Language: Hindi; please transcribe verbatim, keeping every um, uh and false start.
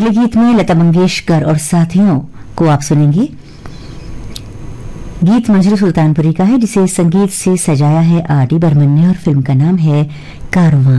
अगले गीत में लता मंगेशकर और साथियों को आप सुनेंगे। गीत मंजरू सुल्तानपुरी का है, जिसे संगीत से सजाया है आर डी बर्मन ने और फिल्म का नाम है कारवां।